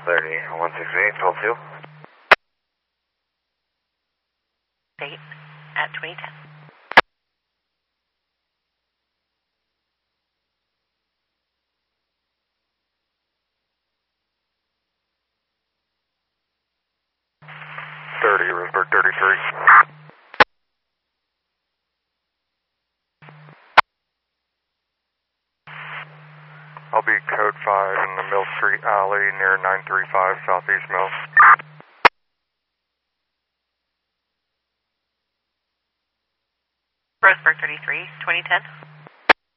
30, 168, 12-2. Date at 2010. Roseburg 33. I'll be code 5 in the Mill Street alley near 935 Southeast Mill. Roseburg 33, 2010.